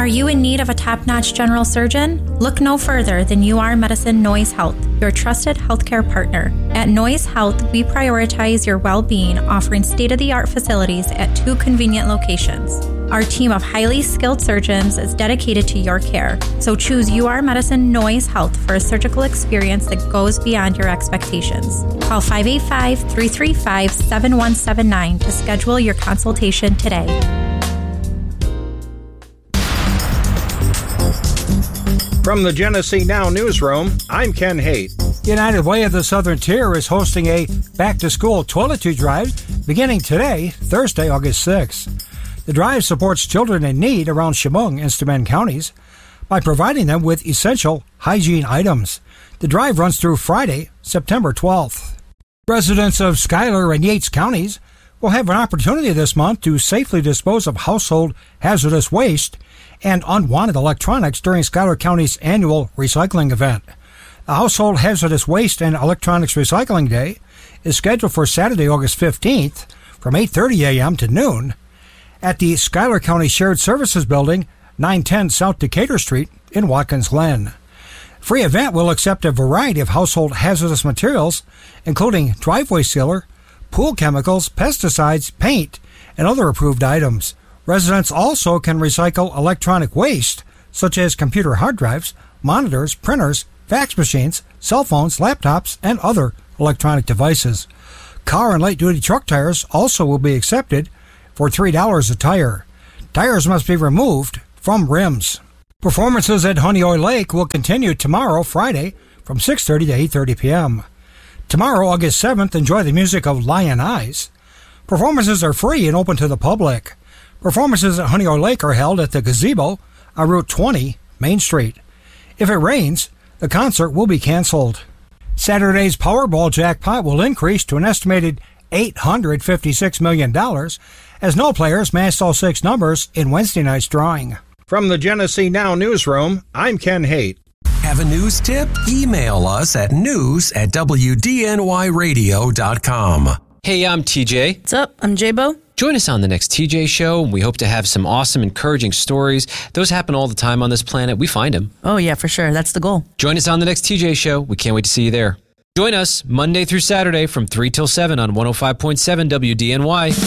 Are you in need of a top-notch general surgeon? Look no further than UR Medicine Noise Health, your trusted healthcare partner. At Noise Health, we prioritize your well-being, offering state-of-the-art facilities at 2 convenient locations. Our team of highly skilled surgeons is dedicated to your care, so choose UR Medicine Noise Health for a surgical experience that goes beyond your expectations. Call 585-335-7179 to schedule your consultation today. From the Genesee Now newsroom, I'm Ken Haight. United Way of the Southern Tier is hosting a back-to-school toiletry drive beginning today, Thursday, August 6th. The drive supports children in need around Chemung and Steuben counties by providing them with essential hygiene items. The drive runs through Friday, September 12th. Residents of Schuyler and Yates counties will have an opportunity this month to safely dispose of household hazardous waste and unwanted electronics during Schuyler County's annual recycling event. The Household Hazardous Waste and Electronics Recycling Day is scheduled for Saturday, August 15th from 8:30 a.m. to noon at the Schuyler County Shared Services Building, 910 South Decatur Street in Watkins Glen. Free event will accept a variety of household hazardous materials, including driveway sealer, pool chemicals, pesticides, paint, and other approved items. Residents also can recycle electronic waste, such as computer hard drives, monitors, printers, fax machines, cell phones, laptops, and other electronic devices. Car and light-duty truck tires also will be accepted for $3 a tire. Tires must be removed from rims. Performances at Honeoye Lake will continue tomorrow, Friday, from 6:30 to 8:30 p.m. Tomorrow, August 7th, enjoy the music of Lion Eyes. Performances are free and open to the public. Performances at Honeoye Lake are held at the Gazebo on Route 20, Main Street. If it rains, the concert will be canceled. Saturday's Powerball jackpot will increase to an estimated $856 million as no players matched all 6 numbers in Wednesday night's drawing. From the Genesee Now newsroom, I'm Ken Haight. Have a news tip? Email us at news@wdnyradio.com. Hey, I'm TJ. What's up? I'm J-Bo. Join us on the next TJ Show. We hope to have some awesome, encouraging stories. Those happen all the time on this planet. We find them. Oh, yeah, for sure. That's the goal. Join us on the next TJ Show. We can't wait to see you there. Join us Monday through Saturday from 3 till 7 on 105.7 WDNY.